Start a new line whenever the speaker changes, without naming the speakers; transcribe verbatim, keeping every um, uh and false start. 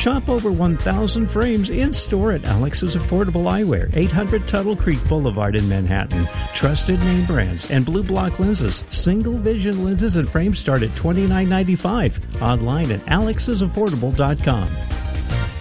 Shop over one thousand frames in-store at Alex's Affordable Eyewear, eight hundred Tuttle Creek Boulevard in Manhattan. Trusted name brands and Blue Block lenses. Single vision lenses and frames start at twenty-nine ninety-five. Online at alexes affordable dot com.